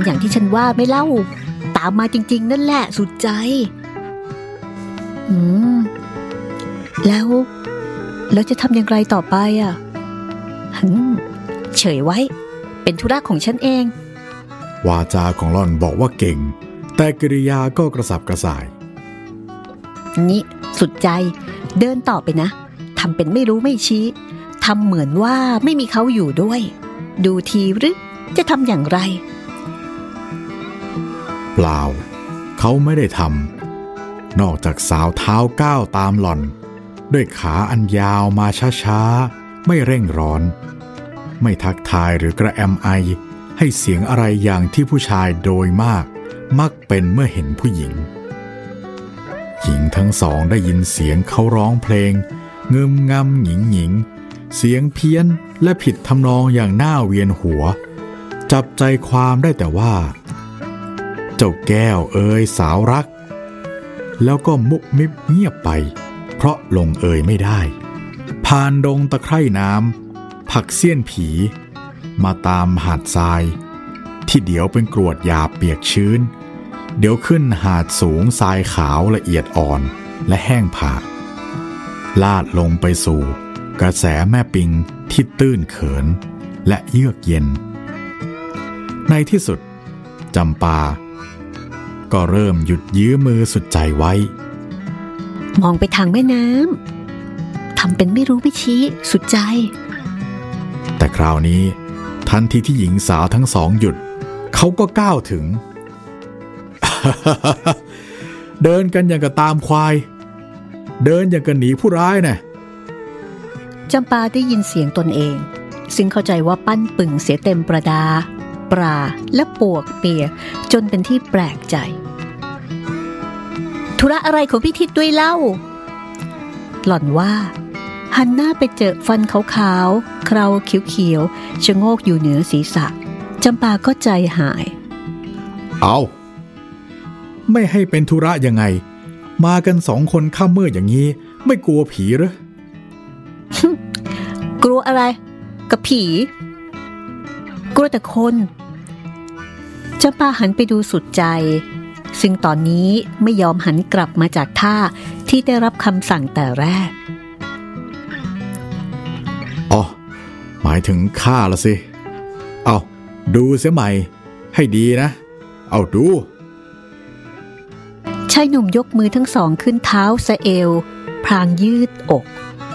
อย่างที่ฉันว่าไม่เล่าตามมาจริงๆนั่นแหละสุดใจแล้วจะทำอย่างไรต่อไปอ่ะเฉยไว้เป็นธุระของฉันเองวาจาของหล่อนบอกว่าเก่งแต่กิริยาก็กระสับกระส่ายนี่สุดใจเดินต่อไปนะทำเป็นไม่รู้ไม่ชี้ทำเหมือนว่าไม่มีเขาอยู่ด้วยดูทีหรือจะทำอย่างไรเปล่าเขาไม่ได้ทำนอกจากสาวเท้าก้าวตามหล่อนด้วยขาอันยาวมาช้าๆไม่เร่งร้อนไม่ทักทายหรือกระแอมไอให้เสียงอะไรอย่างที่ผู้ชายโดยมากมักเป็นเมื่อเห็นผู้หญิงหญิงทั้งสองได้ยินเสียงเขาร้องเพลงงึมงำหญิงเสียงเพี้ยนและผิดทำนองอย่างน่าเวียนหัวจับใจความได้แต่ว่าเจ้าแก้วเอ่ยสาวรักแล้วก็มุบมิบเงียบไปเพราะลงเอ่ยไม่ได้ผ่านดงตะไคร่น้ำผักเสี้ยนผีมาตามหาดทรายที่เดี๋ยวเป็นกรวดหยาบเปียกชื้นเดี๋ยวขึ้นหาดสูงทรายขาวละเอียดอ่อนและแห้งผากลาดลงไปสู่กระแสแม่ปิงที่ตื้นเขินและเยือกเย็นในที่สุดจำปาก็เริ่มหยุดยื้อมือสุดใจไว้มองไปทางแม่น้ำทำเป็นไม่รู้ไม่ชี้สุดใจแต่คราวนี้ทันทีที่หญิงสาวทั้งสองหยุดเขาก็ก้าวถึง เดินกันอย่างกับตามควายเดินอย่างกับหนีผู้ร้ายน่ะจำปาได้ยินเสียงตนเองซึ่งเข้าใจว่าปั้นปึ่งเสียเต็มประดาปราและปวกเปียจนเป็นที่แปลกใจธุระอะไรของพี่ทิดด้วยเล่าหล่อนว่าหันหน้าไปเจอฟันขาวๆเคราเขียวๆชะโงกอยู่เหนือศีรษะจำปาก็ใจหายเอาไม่ให้เป็นธุระยังไงมากันสองคนค่ำมืดอย่างนี้ไม่กลัวผีหรือกลัวอะไรกับผีกลัวแต่คนจำปาหันไปดูสุดใจซึ่งตอนนี้ไม่ยอมหันกลับมาจากท่าที่ได้รับคำสั่งแต่แรกอ๋อหมายถึงข้าละสิเอาดูเสียใหม่ให้ดีนะเอาดูชายหนุ่มยกมือทั้งสองขึ้นเท้าสะเอวพลางยืดอก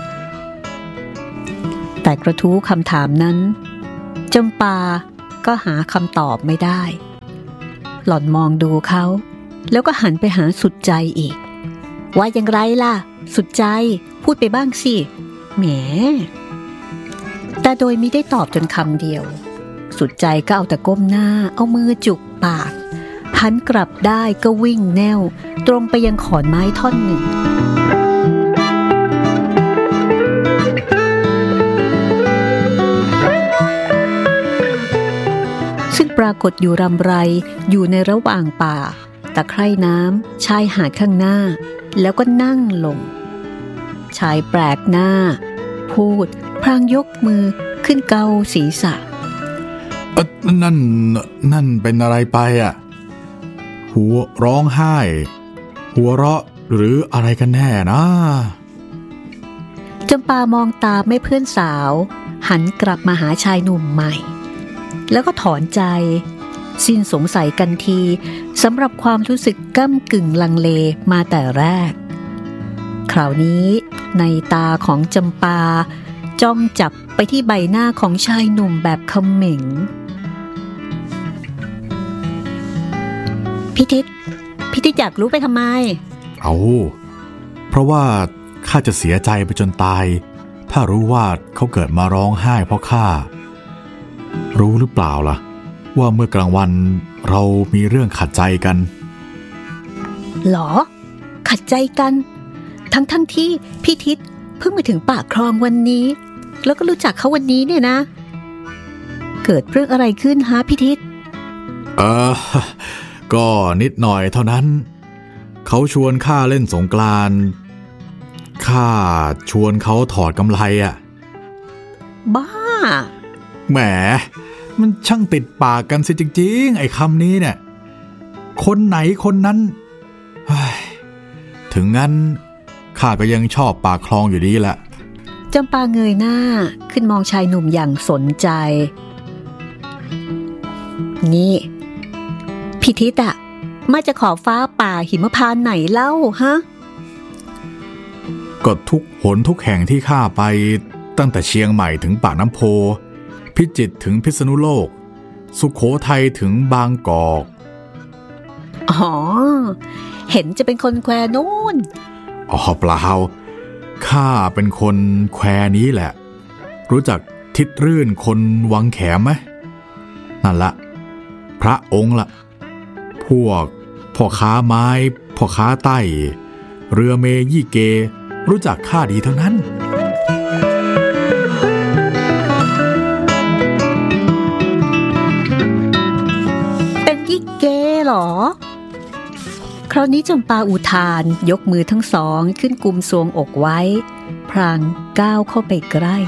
แต่กระทู้คำถามนั้นจำปาก็หาคำตอบไม่ได้หล่อนมองดูเขาแล้วก็หันไปหาสุดใจอีกว่าอย่างไรล่ะสุดใจพูดไปบ้างสิแหมแต่โดยมิได้ตอบจนคำเดียวสุดใจก็เอาแต่ก้มหน้าเอามือจุกปากหันกลับได้ก็วิ่งแนวตรงไปยังขอนไม้ท่อนหนึ่งซึ่งปรากฏอยู่รำไรอยู่ในระหว่างป่าตะไคร่น้ำชายหาดข้างหน้าแล้วก็นั่งลงชายแปลกหน้าพูดพลางยกมือขึ้นเกาศีรษะนั่นเป็นอะไรไปอ่ะหัวร้องไห้หัวเราะหรืออะไรกันแน่นะจำปามองตาไม่เพื่อนสาวหันกลับมาหาชายหนุ่มใหม่แล้วก็ถอนใจสิ้นสงสัยกันทีสำหรับความรู้สึกก้ำกึ่งลังเลมาแต่แรกคราวนี้ในตาของจำปาจ้องจับไปที่ใบหน้าของชายหนุ่มแบบเขม็งพี่ทิดอยากรู้ไปทำไมเอาเพราะว่าข้าจะเสียใจไปจนตายถ้ารู้ว่าเขาเกิดมาร้องไห้เพราะข้ารู้หรือเปล่าล่ะว่าเมื่อกลางวันเรามีเรื่องขัดใจกันหรอขัดใจกันทั้งที่พี่ทิดเพิ่งมาถึงปากคลองวันนี้แล้วก็รู้จักเขาวันนี้เนี่ยนะเกิดเรื่องอะไรขึ้นฮะพี่ทิดก็นิดหน่อยเท่านั้นเขาชวนข้าเล่นสงกรานต์ข้าชวนเขาถอดกำไลอ่ะบ้าแหมมันช่างติดปากกันสิจริงๆไอ้คำนี้เนี่ยคนไหนคนนั้นถึงงั้นข้าก็ยังชอบปากคลองอยู่ดีแหละจำปาเงยหน้าขึ้นมองชายหนุ่มอย่างสนใจนี่พิทิตอะมาจะขอฟ้าป่าหิมพานต์ไหนเล่าฮะก็ทุกหนทุกแห่งที่ข้าไปตั้งแต่เชียงใหม่ถึงปากน้ำโพพิจิตรถึงพิษณุโลกสุโขทัยถึงบางกอกอ๋อเห็นจะเป็นคนแควนู่นอ๋อเปล่าข้าเป็นคนแควนี้แหละรู้จักทิดรื่นคนวังแขมไหมนั่นละพระองค์ละพวกพ่อค้าไม้พ่อค้าไต้เรือเมยี่เกรู้จักข้าดีทั้งนั้นเป็นยี่เกเหรอคราวนี้จำปาอุทานยกมือทั้งสองขึ้นกุมทรวงอกไว้พลางก้าวเข้าไปใกล้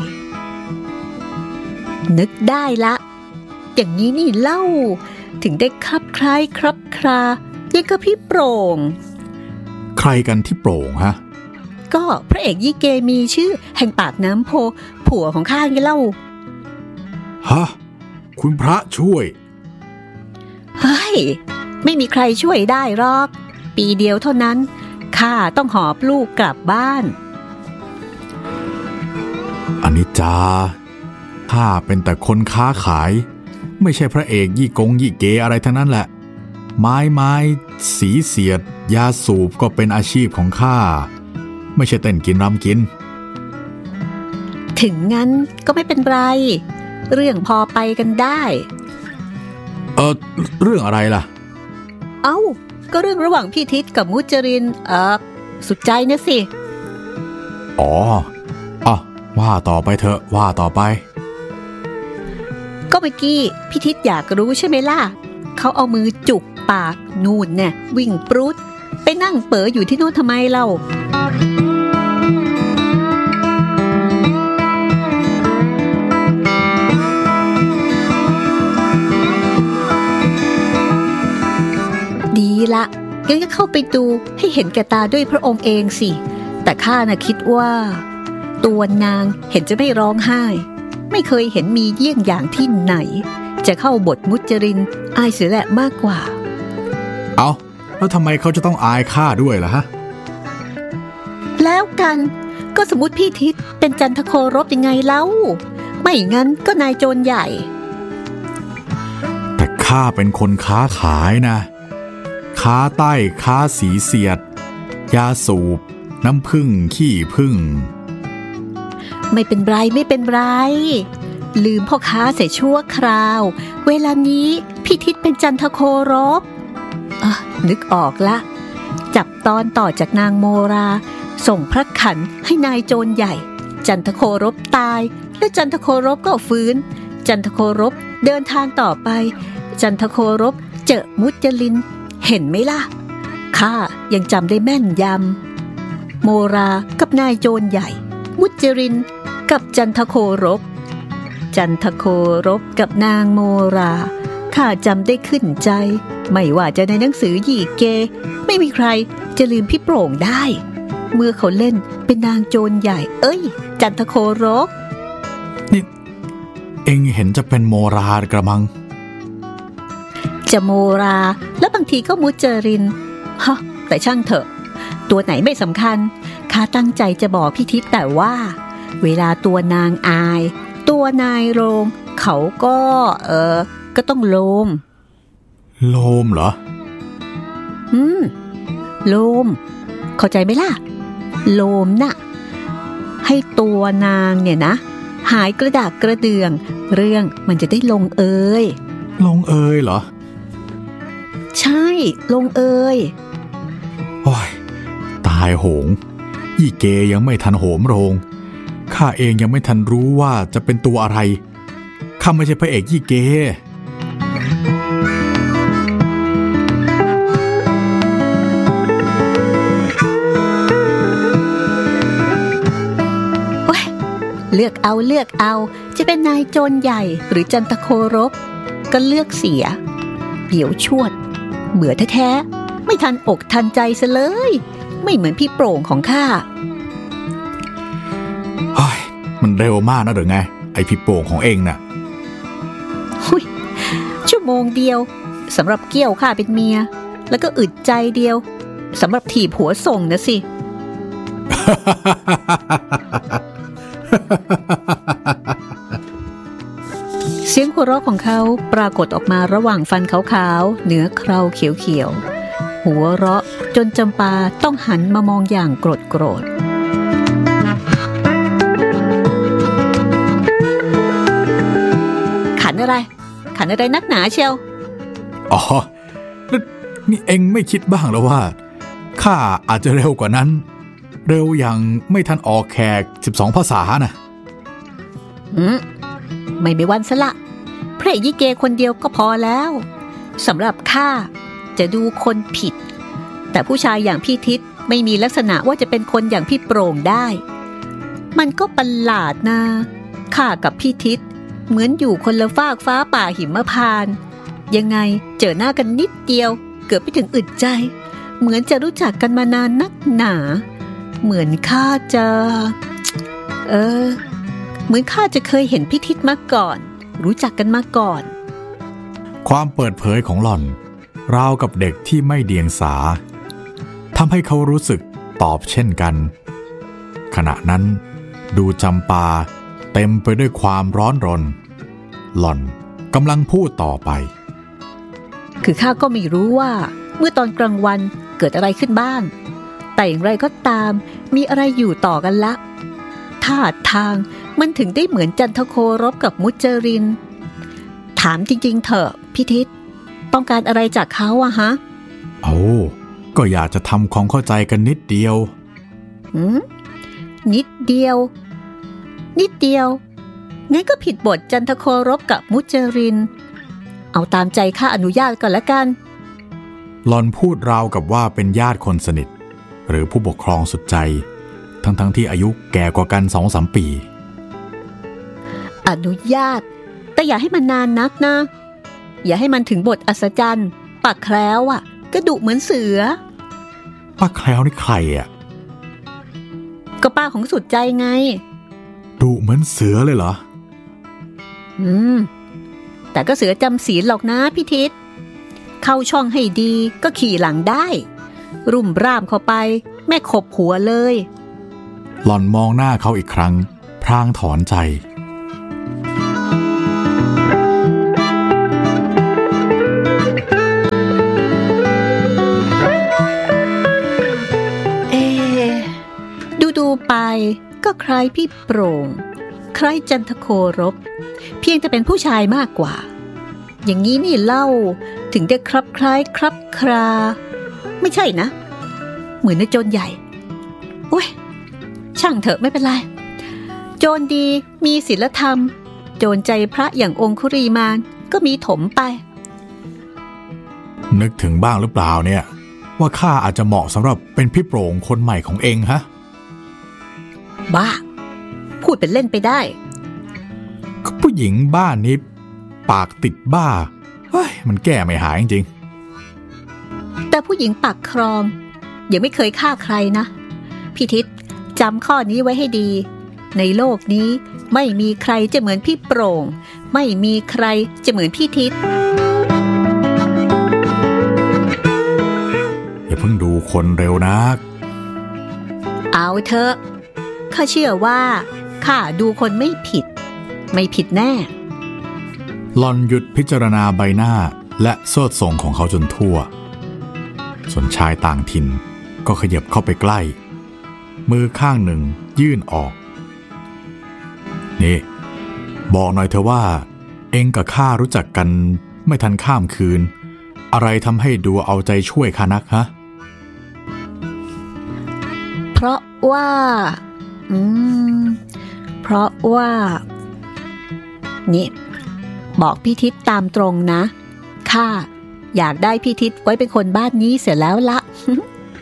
นึกได้ละอย่างนี้นี่เล่าถึงได้คับคล้ายครับครายังกับพี่โปร่งใครกันที่โปร่งฮะก็พระเอกยี่เกมีชื่อแห่งปากน้ำโพผัวของข้าไงเล่าฮะคุณพระช่วยเฮ้ยไม่มีใครช่วยได้หรอกปีเดียวเท่านั้นข้าต้องหอบลูกกลับบ้านอนิจจาข้าเป็นแต่คนค้าขายไม่ใช่พระเอกยี่กงยี่เกอะไรทั้งนั้นแหละไม้สีเสียดยาสูบก็เป็นอาชีพของข้าไม่ใช่เต้นกินรำกินถึงงั้นก็ไม่เป็นไรเรื่องพอไปกันได้เรื่องอะไรล่ะเอ้าก็เรื่องระหว่างพี่ทิศกับมุจรินสุดใจนะสิอ๋อว่าต่อไปเถอะว่าต่อไปก็เมื่อกี้พี่ทิศอยากรู้ใช่ไหมล่ะเขาเอามือจุกปากนู่นเนี่ยวิ่งปรุดไปนั่งเป๋ออยู่ที่โน่นทำไมเล่าดีละงั้นก็เข้าไปดูให้เห็นแก่ตาด้วยพระองค์เองสิแต่ข้าน่ะคิดว่าตัวนางเห็นจะไม่ร้องไห้ไม่เคยเห็นมีเยี่ยงอย่างที่ไหนจะเข้าบทมุจรินอายเสียแหละมากกว่าเอาแล้วทำไมเขาจะต้องอายข้าด้วยล่ะฮะแล้วกันก็สมมุติพี่ทิศเป็นจันทโครบยังไงเล่าไม่งั้นก็นายโจรใหญ่แต่ข้าเป็นคนค้าขายนะค้าใต้ค้าสีเสียดยาสูบน้ำผึ้งขี้ผึ้งไม่เป็นไรลืมพ่อค้าเสียชั่วคราวเวลานี้พี่ทิศเป็นจันทโครบนึกออกละจับตอนต่อจากนางโมราส่งพระขันให้นายโจรใหญ่จันทโครบตายและจันทโครบก็ฟื้นจันทโครบเดินทางต่อไปจันทโครบเจอมุจลินเห็นไหมล่ะข้ายังจำได้แม่นยำโมรากับนายโจรใหญ่มุจรินกับจันทโครบจันทโครบกับนางโมราข้าจำได้ขึ้นใจไม่ว่าจะในหนังสือยี่เกไม่มีใครจะลืมพี่โปร่งได้เมื่อเขาเล่นเป็นนางโจรใหญ่จันทโครบนี่เอ็งเห็นจะเป็นโมรากระมังจะโมราแล้วบางทีก็มุจรินแต่ช่างเถอะตัวไหนไม่สำคัญข้าตั้งใจจะบอกพี่ทิศแต่ว่าเวลาตัวนางอายตัวนายโลมเขาก็ต้องโลมเหรอโลมเข้าใจไหมล่ะโลมน่ะให้ตัวนางเนี่ยนะหายกระดากกระเดืองเรื่องมันจะได้ลงเอยเหรอใช่ลงเอยโอ้ยตายโหงยี่เกยังไม่ทันโหมโรงข้าเองยังไม่ทันรู้ว่าจะเป็นตัวอะไรข้าไม่ใช่พระเอกยี่เกลลือกเอาจะเป็นนายโจรใหญ่หรือจันทโครบก็เลือกเสียเดี๋ยวชวดเบื่อแท้ๆไม่ทันอกทันใจซะเลยไม่เหมือนพี่โปร่งของข้าเฮ้ยมันเร็วมากนะหรือไงไอพี่โปร่งของเองน่ะชั่วโมงเดียวสำหรับเกี่ยวข้าเป็นเมียแล้วก็อึดใจเดียวสำหรับถีบหัวส่งนะสิ เสียงหัวเราะของเขาปรากฏออกมาระหว่างฟันขาวๆเหนือเคราเขียวๆหัวเราะจนจำปาต้องหันมามองอย่างโกรธขันอะไรนักหนาเชียวอ๋อนี่เอ็งไม่คิดบ้างแล้วว่าข้าอาจจะเร็วกว่านั้นเร็วอย่างไม่ทันออกแขก12ภาษานะไม่มีวันซะละพระยิเกคนเดียวก็พอแล้วสำหรับข้าจะดูคนผิดแต่ผู้ชายอย่างพี่ทิศไม่มีลักษณะว่าจะเป็นคนอย่างพี่โปร่งได้มันก็ประหลาดนะข้ากับพี่ทิศเหมือนอยู่คนละฟากฟ้าป่าหิมพานต์ยังไงเจอหน้ากันนิดเดียวเกือบไปถึงอึดใจเหมือนจะรู้จักกันมานานนักหนาเหมือนข้าจะเหมือนข้าจะเคยเห็นพี่ทิศมาก่อนรู้จักกันมาก่อนความเปิดเผยของหล่อนราวกับเด็กที่ไม่เดียงสาทำให้เขารู้สึกตอบเช่นกันขณะนั้นดูจำปาเต็มไปด้วยความร้อนรนหล่อนกำลังพูดต่อไปคือข้าก็ไม่รู้ว่าเมื่อตอนกลางวันเกิดอะไรขึ้นบ้างแต่อย่างไรก็ตามมีอะไรอยู่ต่อกันละท่าทางมันถึงได้เหมือนจันทโครบกับมุจรินถามจริงๆเถอะพี่ทิศต้องการอะไรจากเขาอะฮะก็อยากจะทำความเข้าใจกันนิดเดียวนิดเดียวงั้นก็ผิดบทจันทโครบกับมุจรินเอาตามใจข้าอนุญาตก่อนละกันหล่อนพูดราวกับว่าเป็นญาติคนสนิทหรือผู้ปกครองสุดใจทั้งที่อายุแก่กว่ากัน 2-3 ปีอนุญาตแต่อย่าให้มันนานนักนะอย่าให้มันถึงบทอัศจรรย์ปักแคล้วอ่ะก็ดุเหมือนเสือปักแคล้วนี่ใครอ่ะก็ป้าของสุดใจไงดุเหมือนเสือเลยเหรอแต่ก็เสือจำศีลหรอกนะพี่ทิศเข้าช่องให้ดีก็ขี่หลังได้รุ่มร่ามเข้าไปแม่ขบหัวเลยหล่อนมองหน้าเขาอีกครั้งพลางถอนใจดูไปก็คล้ายพี่โปร่งคล้ายจันทโครบเพียงแต่เป็นผู้ชายมากกว่าอย่างนี้นี่เล่าถึงได้คลับคล้ายคลับคราไม่ใช่นะเหมือนในโจรใหญ่โอ้ยช่างเถอะไม่เป็นไรโจรดีมีศีลธรรมโจรใจพระอย่างองคุลีมานก็มีถมไปนึกถึงบ้างหรือเปล่าเนี่ยว่าข้าอาจจะเหมาะสำหรับเป็นพี่โปร่งคนใหม่ของเองฮะบ้าพูดเป็นเล่นไปได้ผู้หญิงบ้านนี้ปากติดบ้าเฮ้ยมันแก้ไม่หายจริงๆแต่ผู้หญิงปากครอมยังไม่เคยฆ่าใครนะพี่ทิศจำข้อนี้ไว้ให้ดีในโลกนี้ไม่มีใครจะเหมือนพี่โปร่งไม่มีใครจะเหมือนพี่ทิศอย่าเพิ่งดูคนเร็วนักเอาเถอะข้าเชื่อว่าข้าดูคนไม่ผิดแน่หล่อนหยุดพิจารณาใบหน้าและโสดทรงของเขาจนทั่วส่วนชายต่างถิ่นก็ขยับเข้าไปใกล้มือข้างหนึ่งยื่นออกนี่บอกหน่อยเถอะว่าเอ็งกับข้ารู้จักกันไม่ทันข้ามคืนอะไรทำให้ดูเอาใจช่วยข้านักฮะเพราะว่านี่บอกพี่ทิศตามตรงนะข้าอยากได้พี่ทิศไว้เป็นคนบ้านนี้เสร็จแล้วละ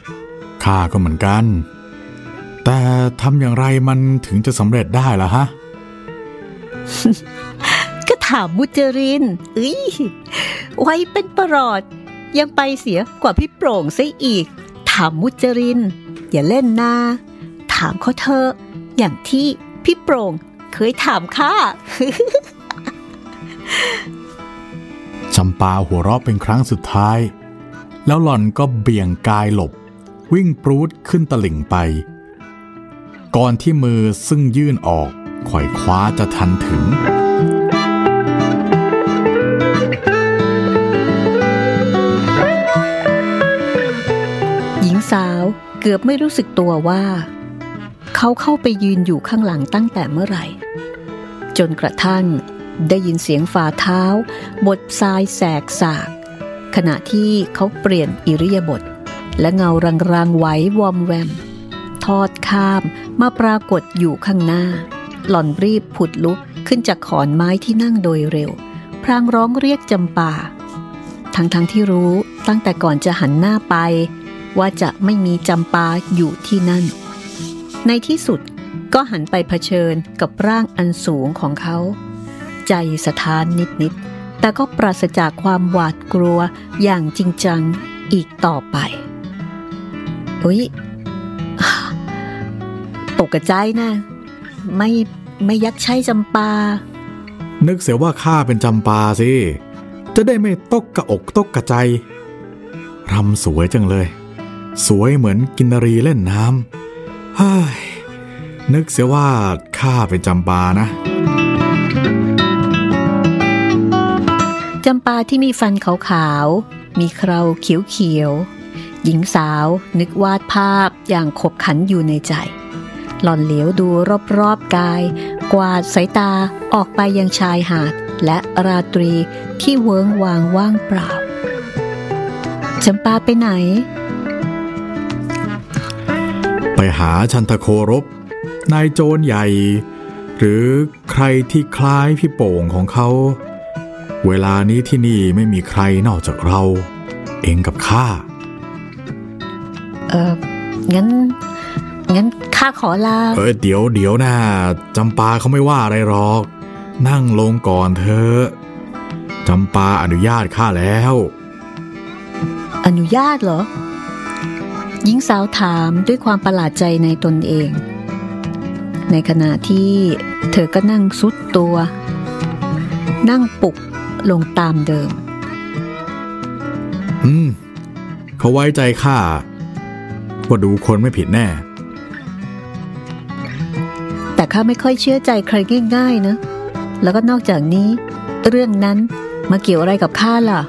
ข้าก็เหมือนกันแต่ทำอย่างไรมันถึงจะสำเร็จได้ล่ะฮะก็ถามมุจรินไว้เป็นประหลอดยังไปเสียกว่าพี่โปร่งซะอีกถามมุจรินอย่าเล่นนาถามเขาเถอะอย่างที่พี่โปร่งเคยถามข้าจำปาหัวเราะเป็นครั้งสุดท้ายแล้วหล่อนก็เบี่ยงกายหลบวิ่งปรูดขึ้นตลิ่งไปก่อนที่มือซึ่งยื่นออกไขว่คว้าจะทันถึงหญิงสาวเกือบไม่รู้สึกตัวว่าเขาเข้าไปยืนอยู่ข้างหลังตั้งแต่เมื่อไหร่จนกระทั่งได้ยินเสียงฝ่าเท้าบดทรายแสกสากขณะที่เขาเปลี่ยนอิริยาบถและเงารางๆไหววอมแวมทอดข้ามมาปรากฏอยู่ข้างหน้าหล่อนรีบผุดลุกขึ้นจากขอนไม้ที่นั่งโดยเร็วพลางร้องเรียกจำปาทั้งที่รู้ตั้งแต่ก่อนจะหันหน้าไปว่าจะไม่มีจำปาอยู่ที่นั่นในที่สุดก็หันไปเผชิญกับร่างอันสูงของเขาใจสะท้านนิดๆแต่ก็ปราศจากความหวาดกลัวอย่างจริงจังอีกต่อไปตกใจนะไม่ยักใช่จำปานึกเสียว่าข้าเป็นจำปาสิจะได้ไม่ตกกระอกตกกระใจรำสวยจังเลยสวยเหมือนกินรีเล่นน้ำเฮ้ยนึกเสียว่าข้าเป็นจำปานะจำปาที่มีฟันขาวๆมีเคราเขียวๆหญิงสาวนึกวาดภาพอย่างขบขันอยู่ในใจหล่อนเหลียวดูรอบๆกายกวาดสายตาออกไปยังชายหาดและราตรีที่เวิ้งวางว่างเปล่าจำปาไปไหนไปหาชันทโครบนายโจรใหญ่หรือใครที่คล้ายพี่โป่งของเขาเวลานี้ที่นี่ไม่มีใครนอกจากเราเองกับข้างั้นข้าขอลาเดี๋ยวนะจำปาเขาไม่ว่าอะไรหรอกนั่งลงก่อนเถอะจำปาอนุญาตข้าแล้วอนุญาตเหรอหญิงสาวถามด้วยความประหลาดใจในตนเองในขณะที่เธอก็นั่งซุดตัวนั่งปุกลงตามเดิมเขาไว้ใจข้าว่าดูคนไม่ผิดแน่แต่ข้าไม่ค่อยเชื่อใจใครง่ายๆนะแล้วก็นอกจากนี้เรื่องนั้นมาเกี่ยวอะไรกับข้าล่ะ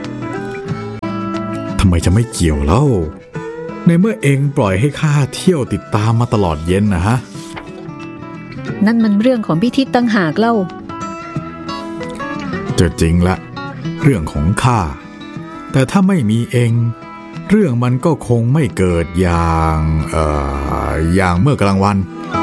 ทำไมจะไม่เกี่ยวเล่าในเมื่อเองปล่อยให้ข้าเที่ยวติดตามมาตลอดเย็นนะฮะนั่นมันเรื่องของพี่ทิศตั้งหากเล่าจะจริงละเรื่องของข้าแต่ถ้าไม่มีเองเรื่องมันก็คงไม่เกิดอย่างเมื่อกลางวัน